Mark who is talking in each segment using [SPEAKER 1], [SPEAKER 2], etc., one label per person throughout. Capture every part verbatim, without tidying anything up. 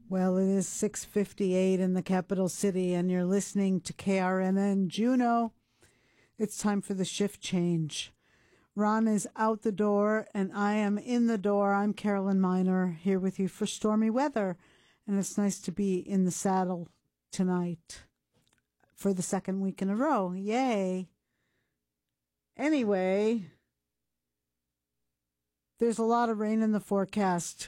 [SPEAKER 1] Well, it is six fifty-eight in the capital city, and you're listening to K R N N Juneau. It's time for the shift change. Ron is out the door, and I am in the door. I'm Carolyn Miner, here with you for stormy weather, and it's nice to be in the saddle tonight for the second week in a row. Yay! Anyway, there's a lot of rain in the forecast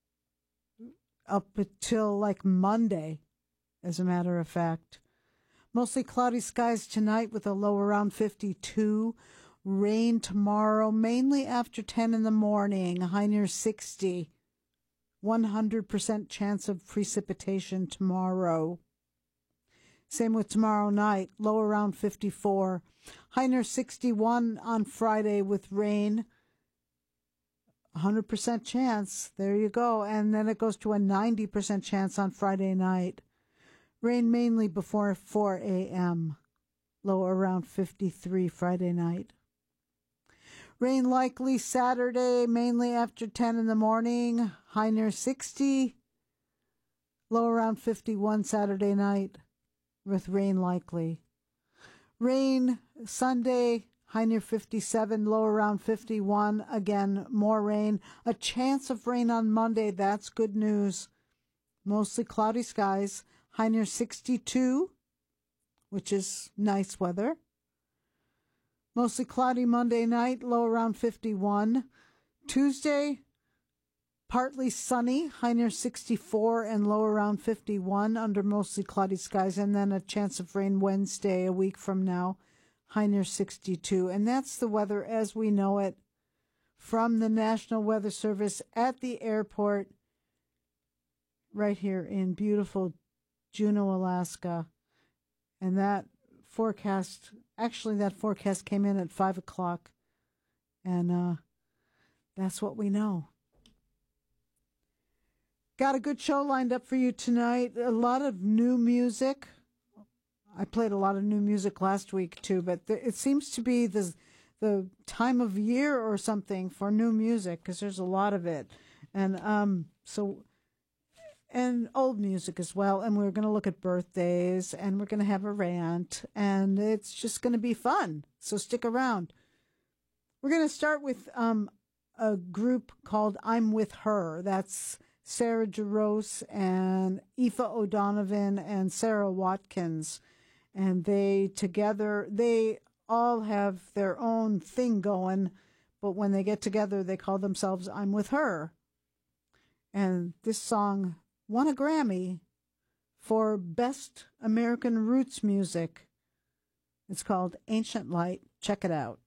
[SPEAKER 1] up until like Monday, as a matter of fact. Mostly cloudy skies tonight with a low around fifty-two. Rain tomorrow, mainly after ten in the morning, high near sixty. one hundred percent chance of precipitation tomorrow. Same with tomorrow night, low around fifty-four. High near sixty-one on Friday with rain. one hundred percent chance. There you go. And then it goes to a ninety percent chance on Friday night. Rain mainly before four a.m. Low around fifty-three Friday night. Rain likely Saturday, mainly after ten in the morning. High near sixty. Low around fifty-one Saturday night with rain likely. Rain Sunday, high near fifty-seven, low around fifty-one. Again, more rain. A chance of rain on Monday. That's good news. Mostly cloudy skies. High near sixty-two, which is nice weather. Mostly cloudy Monday night. Low around fifty-one. Tuesday, partly sunny. High near sixty-four and low around fifty-one under mostly cloudy skies. And then a chance of rain Wednesday, a week from now. High near sixty-two. And that's the weather as we know it from the National Weather Service at the airport right here in beautiful Juneau, Alaska. And that forecast, actually that forecast came in at five o'clock. And uh, that's what we know. Got a good show lined up for you tonight. A lot of new music. I played a lot of new music last week, too, but th- it seems to be the, the time of year or something for new music, because there's a lot of it. And um, so, and old music as well. And we're going to look at birthdays, and we're going to have a rant, and it's just going to be fun. So stick around. We're going to start with um, a group called I'm With Her. That's Sarah Jarosz and Aoife O'Donovan and Sarah Watkins. And they together, they all have their own thing going, but when they get together, they call themselves I'm With Her. And this song won a Grammy for Best American Roots Music. It's called Ancient Light. Check it out.